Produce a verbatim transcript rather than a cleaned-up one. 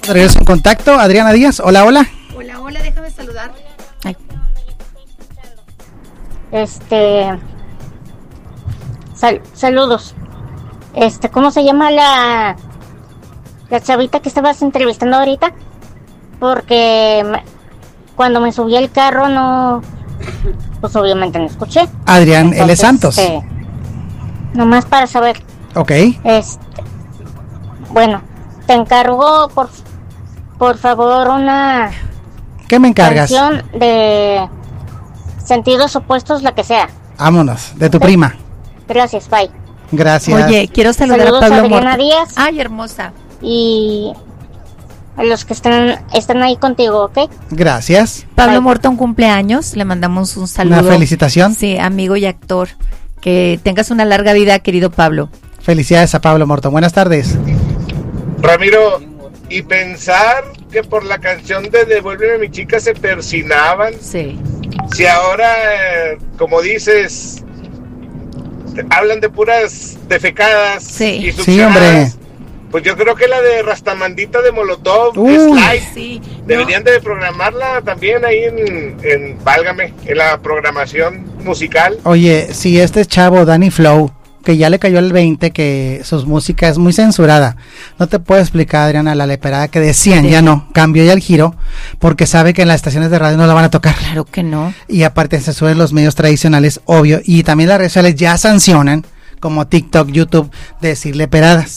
Regreso en contacto, Adriana Díaz. Hola, hola. Hola, hola, déjame saludar. Ay. Este, sal, saludos. Este, ¿cómo se llama la la chavita que estabas entrevistando ahorita? Porque me, cuando me subí al carro no, pues obviamente no escuché. Adrián Entonces, L. Santos. Este, nomás para saber. Ok. Este, bueno, te encargo por por favor una. ¿Qué me encargas? Canción de sentidos opuestos, la que sea. Vámonos, de tu ¿Sí? prima. Gracias, bye. Gracias. Oye, quiero saludar Saludos a Pablo a Adriana Morton. Díaz. Ay, hermosa. Y a los que están están ahí contigo, ¿ok? Gracias. Pablo bye. Morton cumpleaños, le mandamos un saludo. Una felicitación. Sí, amigo y actor. Que tengas una larga vida, querido Pablo. Felicidades a Pablo Morton. Buenas tardes. Ramiro, y pensar que por la canción de Devuélveme a mi chica se persinaban. Sí. Si ahora, eh, como dices, hablan de puras defecadas sí. y sí, hombre. Pues yo creo que la de Rastamandita de Molotov, Uy, Slide, sí. deberían no. de programarla también ahí en, en Válgame, en la programación musical. Oye, si este chavo, Danny Flow, que ya le cayó el veinte, que su música es muy censurada. No te puedo explicar, Adriana, la leperada que decían, sí. ya no, cambió ya el giro, porque sabe que en las estaciones de radio no la van a tocar. Claro que no. Y aparte se suben los medios tradicionales, obvio, y también las redes sociales ya sancionan, como TikTok, YouTube, decir leperadas.